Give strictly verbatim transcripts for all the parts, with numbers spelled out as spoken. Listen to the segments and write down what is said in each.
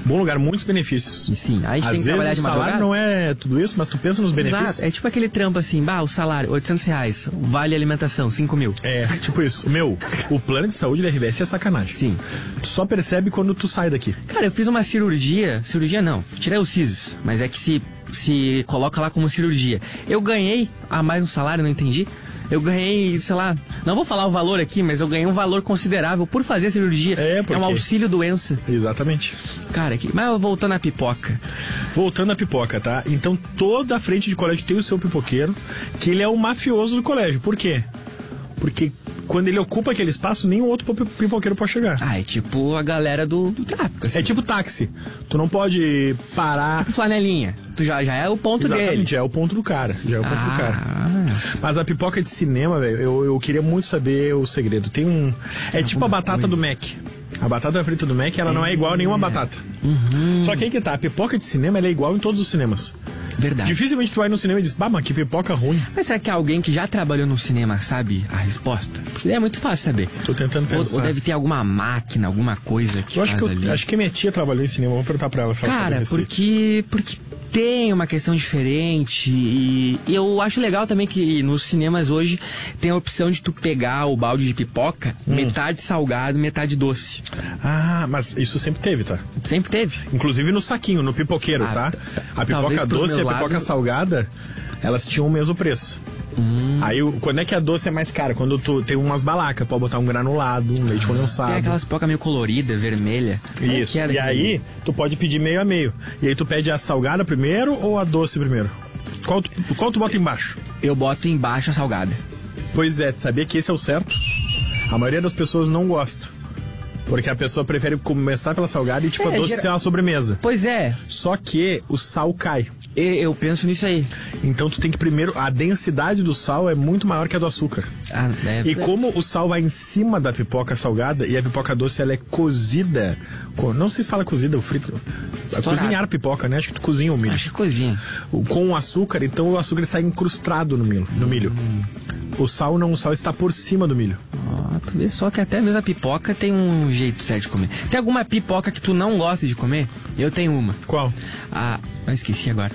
Bom lugar, muitos benefícios. E sim, aí a gente Às tem que trabalhar vezes de o salário madrugada. não é tudo isso, mas tu pensa nos benefícios. Exato. É tipo aquele trampo assim, bah, o salário, oitocentos reais, vale alimentação, cinco mil. É, tipo isso. Meu, o plano de saúde da R B S é sacanagem. Sim. Tu só percebe quando tu sai daqui. Cara, eu fiz uma cirurgia, cirurgia não, tirei os sisos, mas é que se, se coloca lá como cirurgia. Eu ganhei a mais um salário, não entendi. Eu ganhei, sei lá, não vou falar o valor aqui, mas eu ganhei um valor considerável por fazer a cirurgia. É, porque... é um auxílio doença. Exatamente. Cara, que... mas voltando à pipoca. Voltando à pipoca, tá? Então toda a frente de colégio tem o seu pipoqueiro, que ele é o mafioso do colégio. Por quê? Porque quando ele ocupa aquele espaço, nenhum outro pipoqueiro pode chegar. Ah, é tipo a galera do, do tráfico. Assim. É tipo táxi. Tu não pode parar... Tipo flanelinha. Tu já, já é o ponto Exatamente, dele. já é o ponto do cara. Já é o ponto ah. do cara. Mas a pipoca de cinema, velho, eu, eu queria muito saber o segredo. Tem um... É tipo a batata coisa. do Mac. A batata frita do Mac, ela é. não é igual a nenhuma batata. Uhum. Só que aí que tá, a pipoca de cinema, ela é igual em todos os cinemas. Verdade. Dificilmente tu vai no cinema e diz, bah, mas que pipoca ruim. Mas será que alguém que já trabalhou no cinema sabe a resposta? É muito fácil saber. Tô tentando pensar. Ou, ou deve ter alguma máquina, alguma coisa que eu acho faz que eu, ali. acho que minha tia trabalhou em cinema, vou perguntar pra ela se ela sabe a Cara, receita. porque, porque tem uma questão diferente e, e eu acho legal também que nos cinemas hoje tem a opção de tu pegar o balde de pipoca, hum. metade salgado, metade doce. Ah, mas isso sempre teve, tá? Sempre teve. Inclusive no saquinho, no pipoqueiro, ah, tá? A pipoca doce e a pipoca lado... salgada, elas tinham o mesmo preço. Hum. Aí, quando é que a doce é mais cara? Quando tu tem umas balacas, pode botar um granulado, um leite condensado. Tem aquelas pipoca meio colorida, vermelha. Isso, e aí tu pode pedir meio a meio. E aí tu pede a salgada primeiro ou a doce primeiro? Qual tu, qual tu bota embaixo? Eu boto embaixo a salgada. Pois é, tu sabia que esse é o certo? A maioria das pessoas não gosta. Porque a pessoa prefere começar pela salgada e tipo é, a doce geral... ser uma sobremesa. Pois é. Só que o sal cai. Eu penso nisso aí. Então tu tem que primeiro... A densidade do sal é muito maior que a do açúcar. Ah, é... E como o sal vai em cima da pipoca salgada e a pipoca doce ela é cozida... Com, não sei se fala cozida ou frito. Cozinhar a pipoca, né? Acho que tu cozinha o milho. Acho que cozinha. Com o açúcar, então o açúcar está incrustado no milho. No milho. Hum. O sal não, o sal está por cima do milho. Oh, tu vê só que até mesmo a pipoca tem um jeito certo de comer. Tem alguma pipoca que tu não gosta de comer? Eu tenho uma. Qual? Ah, eu esqueci agora.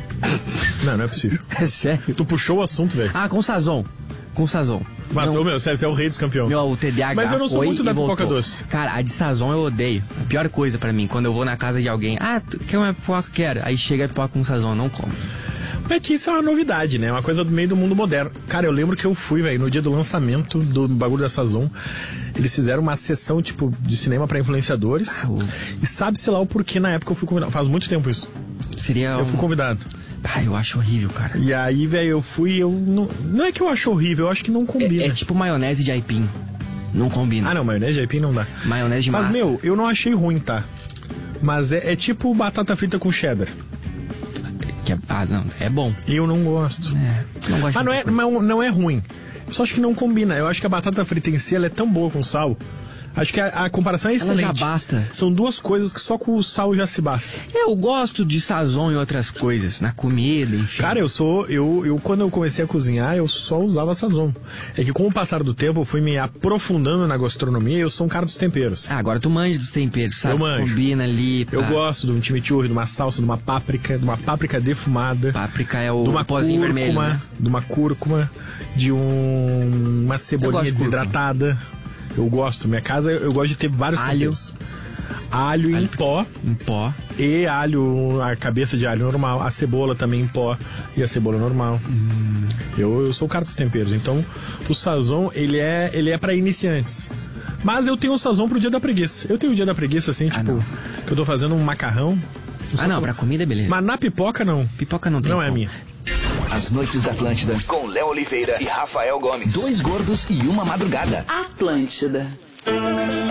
Não, não é possível. É sério? Tu puxou o assunto, velho. Ah, com sazon. Com sazon. Matou, não... meu, sério, tu é o rei dos campeões. Meu, o T D A H Mas eu não sou muito da pipoca voltou. doce. Cara, a de sazon eu odeio. A pior coisa pra mim, quando eu vou na casa de alguém. Ah, tu quer uma pipoca? Quero. Aí chega a pipoca com sazon, não como. É que isso é uma novidade, né? Uma coisa do meio do mundo moderno. Cara, eu lembro que eu fui, velho, no dia do lançamento do bagulho da Sazon. Eles fizeram uma sessão, tipo, de cinema pra influenciadores. Ah, o... E sabe-se lá o porquê na época eu fui convidado. Faz muito tempo isso. Seria Eu um... fui convidado. Ah, eu acho horrível, cara. E aí, velho, eu fui eu não... não é que eu acho horrível, eu acho que não combina. É, é tipo maionese de aipim. Não combina. Ah, não, maionese de aipim não dá. Maionese de Mas, massa. Mas, meu, eu não achei ruim, tá? Mas é, é tipo batata frita com cheddar. Que é, ah, não, é bom. Eu não gosto. É, não gosto mas não é, não, não é ruim. Só acho que não combina. Eu acho que a batata frita em si, ela é tão boa com sal. Acho que a, a comparação é excelente. Ela já basta. São duas coisas que só com o sal já se basta. Eu gosto de sazon e outras coisas, na comida, enfim. Cara, eu sou... Eu, eu quando eu comecei a cozinhar, eu só usava sazon. É que com o passar do tempo, eu fui me aprofundando na gastronomia e eu sou um cara dos temperos. Ah, agora tu manja dos temperos, sabe? Eu manjo. Combina ali. Pra... Eu gosto de um chimichurri, de uma salsa, de uma páprica, de uma páprica defumada. Páprica é o de uma pozinho cúrcuma, vermelho, né? De uma cúrcuma, de um, uma cebolinha de desidratada. Eu gosto. Minha casa, eu gosto de ter vários alho. temperos. Alho, alho em pó. Em pó. E alho, a cabeça de alho normal. A cebola também em pó. E a cebola normal. Hum. Eu, eu sou o cara dos temperos. Então, o sazon, ele é, ele é pra iniciantes. Mas eu tenho o sazon pro dia da preguiça. Eu tenho o dia da preguiça, assim, ah, tipo... Não. Que eu tô fazendo um macarrão. Ah, não, com... pra comida, beleza. Mas na pipoca, não. Pipoca não tem Não como. é minha. As Noites da Atlântida, com Léo Oliveira e Rafael Gomes. Dois gordos e uma madrugada. Atlântida.